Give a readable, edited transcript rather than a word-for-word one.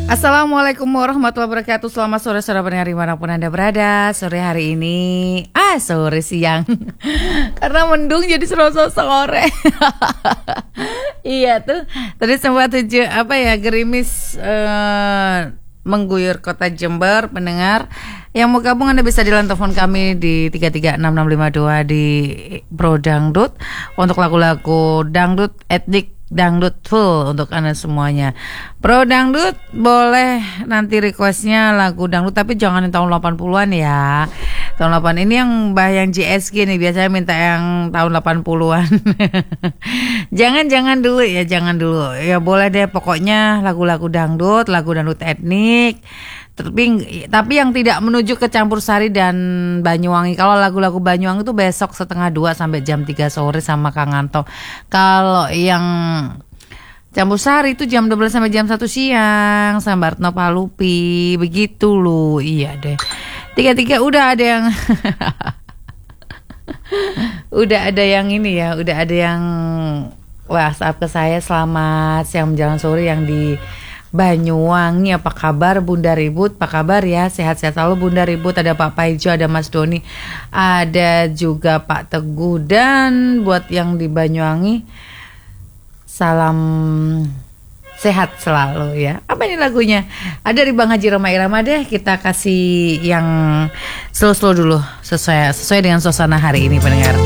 Assalamualaikum warahmatullahi wabarakatuh. Selamat sore saudara pendengar dimanapun Anda berada. Sore hari ini sore siang karena mendung jadi serasa sore. Iya tuh. Tadi sempat gerimis mengguyur kota Jember. Pendengar yang mau gabung, Anda bisa di line telepon kami di 3366652 di Pro Dangdut untuk lagu-lagu dangdut etnik, dangdut full untuk Anda semuanya. Pro Dangdut boleh nanti requestnya lagu dangdut, tapi jangan yang tahun 80-an ya. Tahun 80 ini yang yang JSG nih biasanya minta yang tahun 80-an. Jangan dulu ya, jangan dulu. Ya boleh deh, pokoknya lagu-lagu dangdut, lagu dangdut etnik. Tapi yang tidak menuju ke campur sari dan Banyuwangi. Kalau lagu-lagu Banyuwangi itu besok 1:30 sampai jam 3 sore sama Kang Anto. Kalau yang campur sari itu jam 12 sampai jam 1 siang sama Retno Palupi. Begitu loh. Iya deh. 3 udah ada yang udah ada yang ini ya, udah ada yang WhatsApp ke saya, selamat siang menjelang sore yang di Banyuwangi. Apa kabar Bunda Ribut? Apa kabar ya? Sehat-sehat selalu Bunda Ribut. Ada Pak Paijo, ada Mas Doni, ada juga Pak Teguh. Dan buat yang di Banyuwangi, salam sehat selalu ya. Apa ini lagunya? Ada dari Bang Haji Roma Irama deh. Kita kasih yang slow-slow dulu sesuai dengan suasana hari ini pendengar.